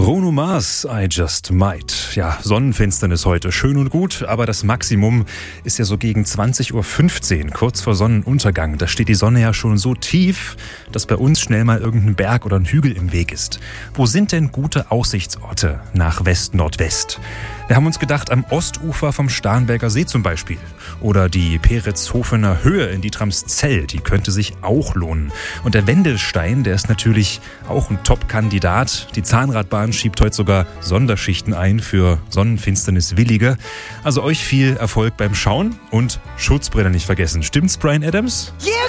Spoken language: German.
Bruno Mars, I Just Might. Ja, Sonnenfinsternis heute, schön und gut, aber das Maximum ist ja so gegen 20:15 Uhr, kurz vor Sonnenuntergang. Da steht die Sonne ja schon so tief, dass bei uns schnell mal irgendein Berg oder ein Hügel im Weg ist. Wo sind denn gute Aussichtsorte nach West-Nordwest? Wir haben uns gedacht, am Ostufer vom Starnberger See zum Beispiel. Oder die Peretshofener Höhe in Dietramszell, die könnte sich auch lohnen. Und der Wendelstein, der ist natürlich auch ein Top-Kandidat. Die Zahnradbahn schiebt heute sogar Sonderschichten ein für Sonnenfinsternis-Willige. Also euch viel Erfolg beim Schauen und Schutzbrille nicht vergessen. Stimmt's, Bryan Adams? Yeah!